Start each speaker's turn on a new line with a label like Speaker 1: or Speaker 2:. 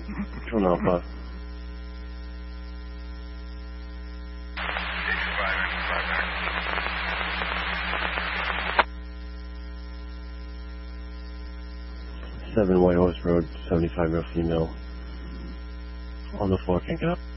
Speaker 1: Control Alpha. Seven White Horse Road, 75 male female. On the floor, can't get up.